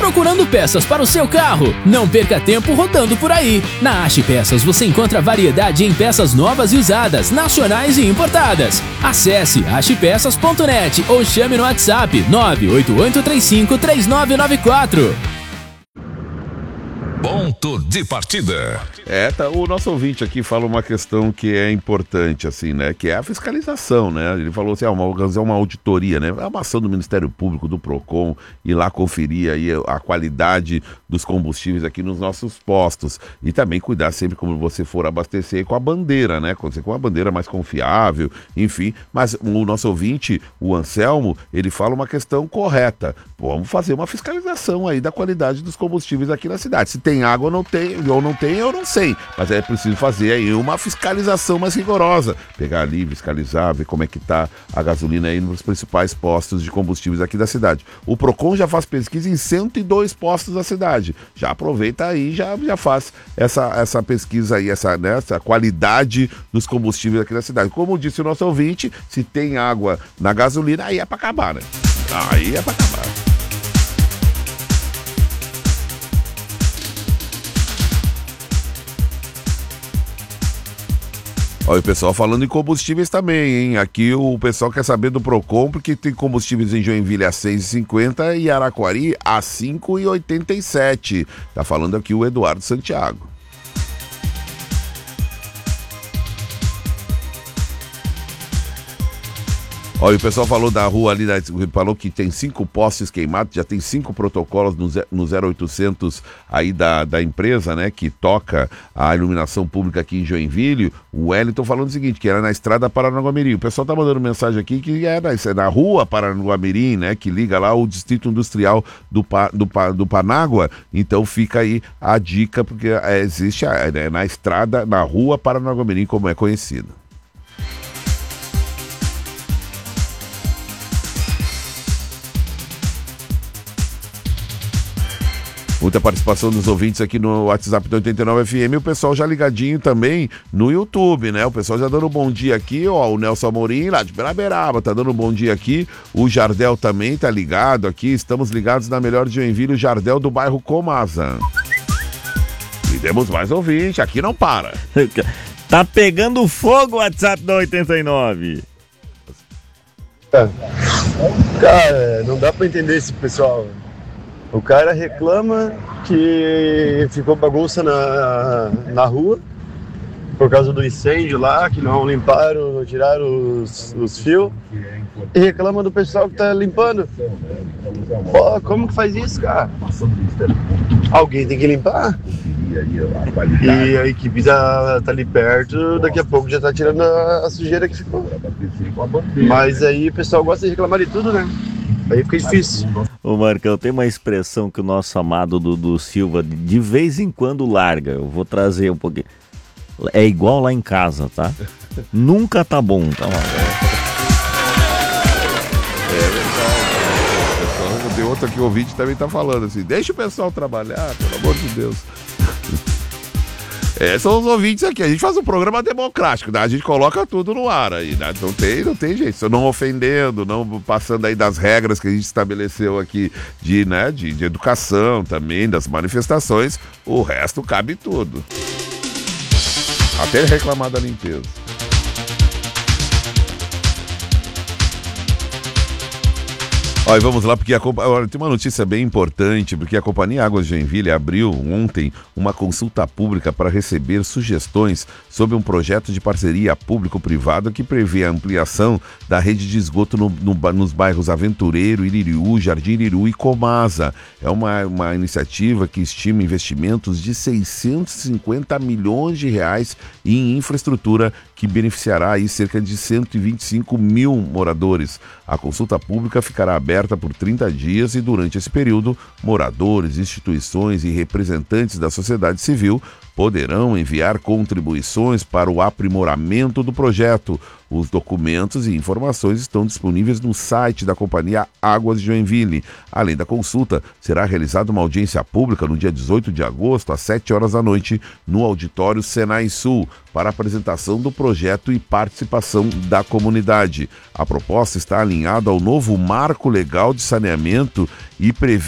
Procurando peças para o seu carro? Não perca tempo rodando por aí. Na Ache Peças você encontra variedade em peças novas e usadas, nacionais e importadas. Acesse achepeças.net ou chame no WhatsApp 988353994. Ponto de partida. O nosso ouvinte aqui fala uma questão que é importante, assim, né? Que é a fiscalização, né? Ele falou assim, organizar uma auditoria, né? É uma ação do Ministério Público, do PROCON, ir lá conferir aí a qualidade dos combustíveis aqui nos nossos postos. E também cuidar sempre como você for abastecer com a bandeira, né? Com uma bandeira mais confiável, enfim. Mas o nosso ouvinte, o Anselmo, ele fala uma questão correta. Vamos fazer uma fiscalização aí da qualidade dos combustíveis aqui na cidade. Se tem água ou não tem, eu não sei. Mas é preciso fazer aí uma fiscalização mais rigorosa. Pegar ali, fiscalizar, ver como é que tá a gasolina aí nos principais postos de combustíveis aqui da cidade. O PROCON já faz pesquisa em 102 postos da cidade. Já aproveita aí, já faz essa pesquisa aí, essa qualidade dos combustíveis aqui da cidade. Como disse o nosso ouvinte, se tem água na gasolina, aí é pra acabar, né? Aí é pra acabar. Olha o pessoal falando em combustíveis também, hein? Aqui o pessoal quer saber do PROCON, porque tem combustíveis em Joinville a 6,50 e Araquari a 5,87. Tá falando aqui o Eduardo Santiago. Olha, o pessoal falou da rua ali, falou que tem 5 postes queimados, já tem 5 protocolos no 0800 aí da empresa, né, que toca a iluminação pública aqui em Joinville. O Wellington falando o seguinte, que era na estrada Paranaguamirim. O pessoal tá mandando mensagem aqui que é na rua Paranaguamirim, né, que liga lá o distrito industrial do Panágua. Então fica aí a dica, porque existe na estrada, na rua Paranaguamirim, como é conhecido. Muita participação dos ouvintes aqui no WhatsApp do 89 FM, o pessoal já ligadinho também no YouTube, né? O pessoal já dando um bom dia aqui, ó, o Nelson Amorim lá de Beraberaba tá dando um bom dia aqui, o Jardel também tá ligado aqui, estamos ligados na melhor de Joinville, o Jardel do bairro Comasa. E temos mais ouvinte, aqui não para. Tá pegando fogo o WhatsApp do 89. Cara, não dá pra entender esse pessoal. O cara reclama que ficou bagunça na rua por causa do incêndio lá, que não limparam, não tiraram os fios, e reclama do pessoal que tá limpando. Pô, como que faz isso, cara? Alguém tem que limpar. E a equipe tá ali perto, daqui a pouco já tá tirando a sujeira que ficou. Mas aí o pessoal gosta de reclamar de tudo, né? Aí fica difícil. Ô Marcão, tem uma expressão que o nosso amado Dudu Silva de vez em quando larga. Eu vou trazer um pouquinho. É igual lá em casa, tá? Nunca tá bom, tá? É verdade. Tem outro aqui, o ouvinte também tá falando assim, deixa o pessoal trabalhar, pelo amor de Deus. São os ouvintes aqui, a gente faz um programa democrático, né? A gente coloca tudo no ar aí, né? Não tem jeito, não ofendendo, não passando aí das regras que a gente estabeleceu aqui de educação também, das manifestações, o resto cabe tudo. Até reclamar da limpeza. Olha, vamos lá, porque tem uma notícia bem importante, porque a Companhia Águas de Joinville abriu ontem uma consulta pública para receber sugestões sobre um projeto de parceria público-privada que prevê a ampliação da rede de esgoto nos bairros Aventureiro, Iririú, Jardim Iririú e Comasa. É uma iniciativa que estima investimentos de 650 milhões de reais em infraestrutura que beneficiará aí cerca de 125 mil moradores. A consulta pública ficará aberta por 30 dias e durante esse período, moradores, instituições e representantes da sociedade civil poderão enviar contribuições para o aprimoramento do projeto. Os documentos e informações estão disponíveis no site da Companhia Águas de Joinville. Além da consulta, será realizada uma audiência pública no dia 18 de agosto, às 7 horas da noite, no auditório Senai Sul, para apresentação do projeto e participação da comunidade. A proposta está alinhada ao novo marco legal de saneamento e prevê